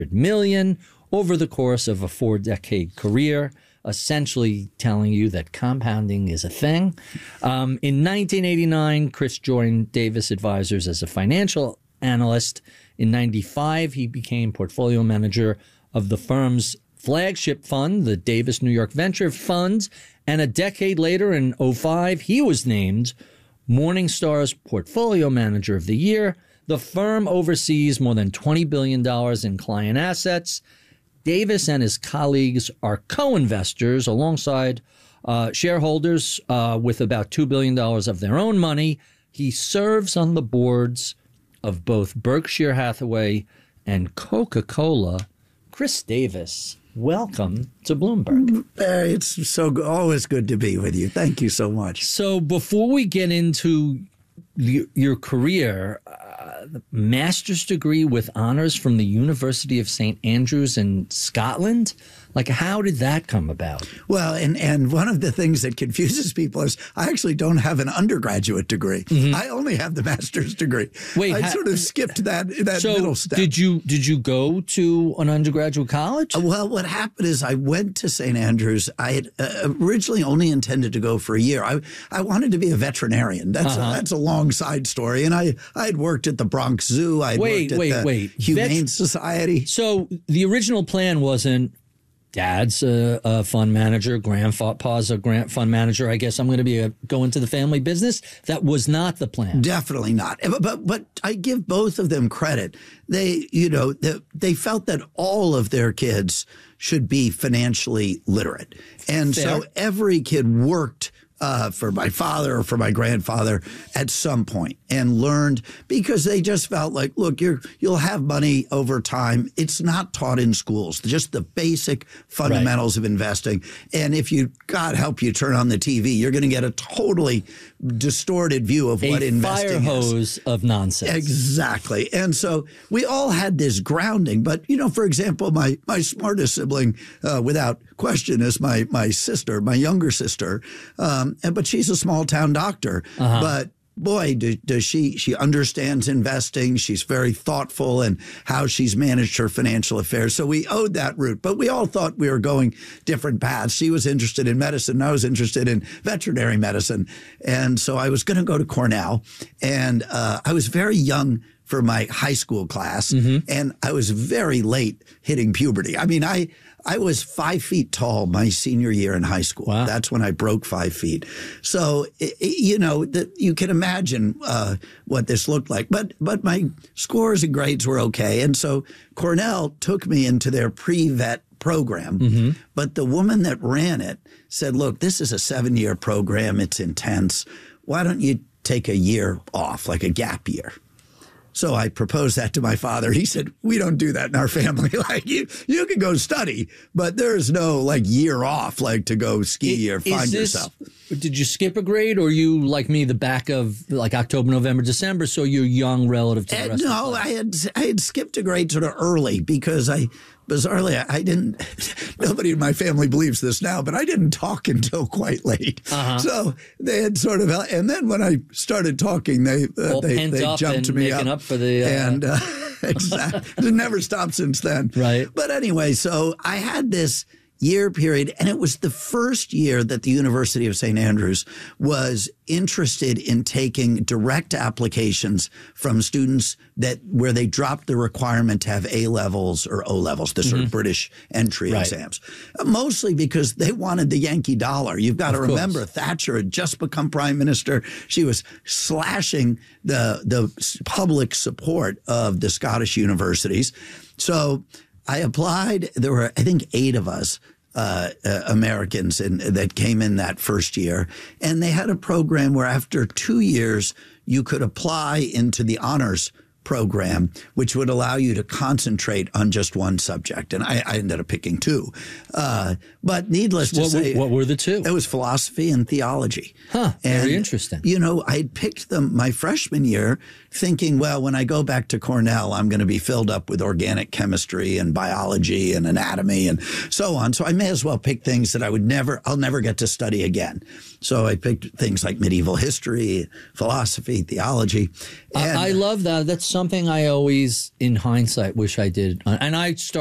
million over the course of a 4-decade career, essentially telling you that compounding is a thing. In 1989, Chris joined Davis Advisors as a financial analyst. In 95, he became portfolio manager of the firm's flagship fund, the Davis New York Venture Fund. And a decade later, in 05, he was named Morningstar's Portfolio Manager of the Year. The firm oversees more than $20 billion in client assets. Davis and his colleagues are co-investors alongside shareholders with about $2 billion of their own money. He serves on the boards of both Berkshire Hathaway and Coca-Cola. Chris Davis, welcome to Bloomberg. It's always good to be with you. Thank you so much. So before we get into your career, master's degree with honors from the University of St. Andrews in Scotland. Like, how did that come about? Well, and one of the things that confuses people is I actually don't have an undergraduate degree. Mm-hmm. I only have the master's degree. Wait, I sort of skipped that so middle step. Did you go to an undergraduate college? Well, what happened is I went to St. Andrews. I had originally only intended to go for a year. I wanted to be a veterinarian. That's a long side story. And I had worked at the Bronx Zoo. I had worked at the Humane Society. So the original plan wasn't, Dad's a fund manager, grandpa's a fund manager. I guess I'm going to go into the family business. That was not the plan. Definitely not. But I give both of them credit. They felt that all of their kids should be financially literate. And Fair. So every kid worked for my father or for my grandfather at some point and learned, because they just felt like, look, you'll have money over time. It's not taught in schools, just the basic fundamentals of investing. And if you, God help you, turn on the TV, you're going to get a totally distorted view of what investing is. A fire hose of nonsense. Exactly. And so we all had this grounding. But, for example, my smartest sibling, without question, is my sister, my younger sister. But she's a small town doctor. But boy, does she understands investing. She's very thoughtful in how she's managed her financial affairs. So we owed that route, but we all thought we were going different paths. She was interested in medicine. I was interested in veterinary medicine. And so I was going to go to Cornell, and I was very young for my high school class, and I was very late hitting puberty. I mean, I was 5 feet tall my senior year in high school. Wow. That's when I broke 5 feet. So, you can imagine what this looked like. But my scores and grades were okay. And so Cornell took me into their pre-vet program. But the woman that ran it said, look, this is a 7-year program. It's intense. Why don't you take a year off, like a gap year? So I proposed that to my father. He said, we don't do that in our family. Like, you can go study, but there's no year off, to go ski or find yourself. Did you skip a grade, or you, like me, the back of October, November, December, so you're young relative to the rest of the class? I had skipped a grade sort of early because bizarrely, I didn't, nobody in my family believes this now, but I didn't talk until quite late. So they had sort of, and then when I started talking, they jumped me up. For the, and exactly, it never stopped since then. Right. But anyway, so I had this year period, and it was the first year that the University of St. Andrews was interested in taking direct applications from students where they dropped the requirement to have A levels or O levels, the sort of British entry exams, mostly because they wanted the Yankee dollar. You've got to remember, Thatcher had just become prime minister. She was slashing the public support of the Scottish universities. So I applied. There were, I think, 8 of us, Americans that came in that first year. And they had a program where after 2 years, you could apply into the honors program, which would allow you to concentrate on just one subject. And I ended up picking 2. But needless to say, what were the 2? It was philosophy and theology. Very interesting. I had picked them my freshman year thinking, well, when I go back to Cornell, I'm going to be filled up with organic chemistry and biology and anatomy and so on. So I may as well pick things that I'll never get to study again. So I picked things like medieval history, philosophy, theology. I love that. That's something I always, in hindsight, wish I did. And I started